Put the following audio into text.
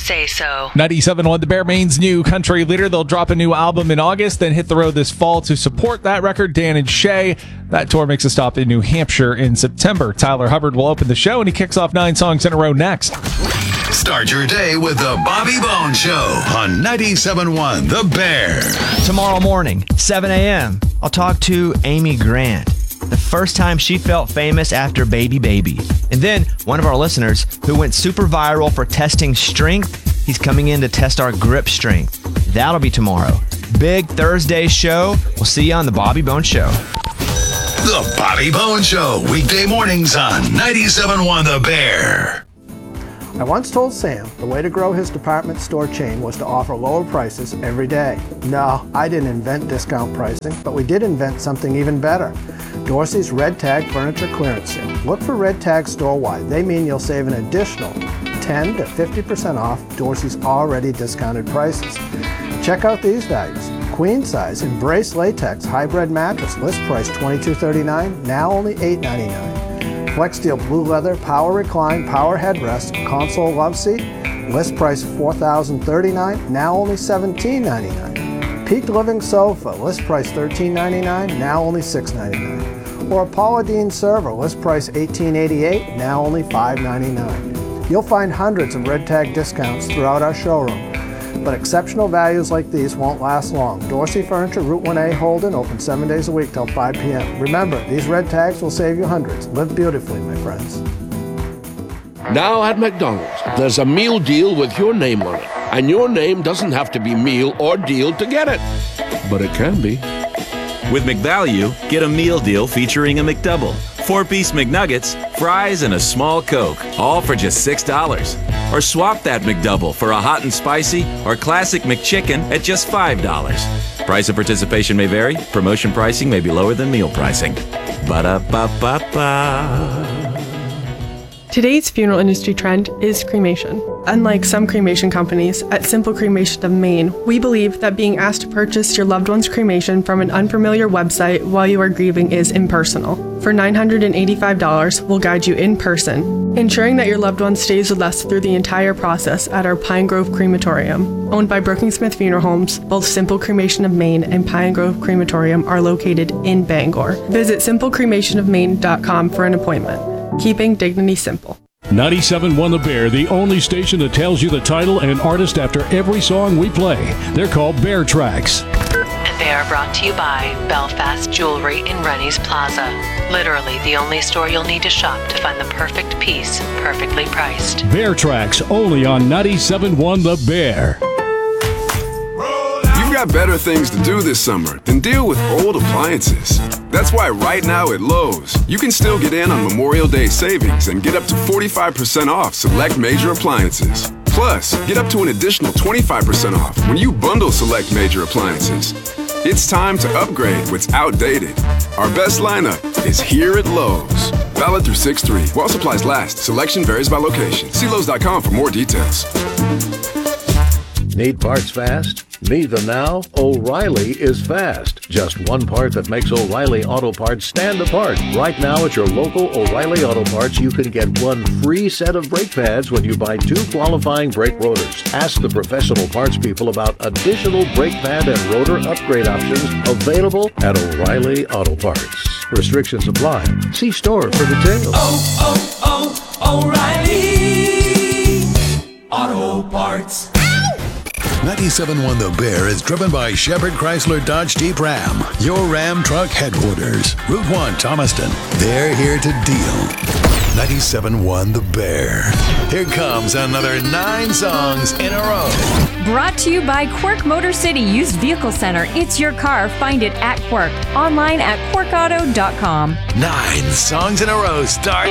say so. 97.1 The Bear, Maine's new country leader. They'll drop a new album in August, then hit the road this fall to support that record. Dan and Shay. That tour makes a stop in New Hampshire in September. Tyler Hubbard will open the show, and he kicks off 9 songs in a row next. Start your day with the Bobby Bones Show on 97.1 The Bear. Tomorrow morning, 7 a.m., I'll talk to Amy Grant. The first time she felt famous after Baby Baby. And then one of our listeners who went super viral for testing strength, he's coming in to test our grip strength. That'll be tomorrow. Big Thursday show. We'll see you on the Bobby Bones Show. The Bobby Bones Show, weekday mornings on 97.1 The Bear. I once told Sam the way to grow his department store chain was to offer lower prices every day. No, I didn't invent discount pricing, but we did invent something even better. Dorsey's Red Tag Furniture Clearance Sale. Look for Red Tag store-wide. They mean you'll save an additional 10 to 50% off Dorsey's already discounted prices. Check out these values. Queen size Embrace Latex Hybrid Mattress, list price $22.39, now only $8.99. FlexSteel Blue Leather Power Recline Power Headrest Console Love Seat, list price $4,039, now only $17.99. Peak Living Sofa, list price $13.99, now only $6.99. Or a Paula Deen Server, list price $18.88, now only $5.99. You'll find hundreds of Red Tag discounts throughout our showroom. But exceptional values like these won't last long. Dorsey Furniture, Route 1A, Holden, open 7 days a week till 5 p.m. Remember, these Red Tags will save you hundreds. Live beautifully, my friends. Now at McDonald's, there's a meal deal with your name on it. And your name doesn't have to be meal or deal to get it. But it can be. With McValue, get a meal deal featuring a McDouble, 4-piece McNuggets, fries, and a small Coke, all for just $6. Or swap that McDouble for a hot and spicy or classic McChicken at just $5. Price of participation may vary. Promotion pricing may be lower than meal pricing. Ba-da-ba-ba-ba. Today's funeral industry trend is cremation. Unlike some cremation companies, at Simple Cremation of Maine, we believe that being asked to purchase your loved one's cremation from an unfamiliar website while you are grieving is impersonal. For $985, we'll guide you in person, ensuring that your loved one stays with us through the entire process at our Pine Grove Crematorium. Owned by Brookings-Smith Funeral Homes, both Simple Cremation of Maine and Pine Grove Crematorium are located in Bangor. Visit simplecremationofmaine.com for an appointment. Keeping dignity simple. 97.1 The Bear, the only station that tells you the title and artist after every song we play. They're called Bear Tracks. And they are brought to you by Belfast Jewelry in Rennie's Plaza. Literally the only store you'll need to shop to find the perfect piece, perfectly priced. Bear Tracks, only on 97.1 The Bear. You've got better things to do this summer than deal with old appliances. That's why right now at Lowe's, you can still get in on Memorial Day savings and get up to 45% off select major appliances. Plus, get up to an additional 25% off when you bundle select major appliances. It's time to upgrade what's outdated. Our best lineup is here at Lowe's. Valid through 6/3. While supplies last, selection varies by location. See Lowe's.com for more details. Need parts fast? Need them now? O'Reilly is fast. Just one part that makes O'Reilly Auto Parts stand apart. Right now at your local O'Reilly Auto Parts, you can get one free set of brake pads when you buy 2 qualifying brake rotors. Ask the professional parts people about additional brake pad and rotor upgrade options available at O'Reilly Auto Parts. Restrictions apply. See store for details. O'Reilly Auto Parts. 97.1 The Bear is driven by Shepherd Chrysler Dodge Jeep Ram, your Ram truck headquarters. Route 1, Thomaston. They're here to deal. 97.1 The Bear. Here comes another 9 songs in a row. Brought to you by Quirk Motor City Used Vehicle Center. It's your car. Find it at Quirk. Online at quirkauto.com. 9 songs in a row start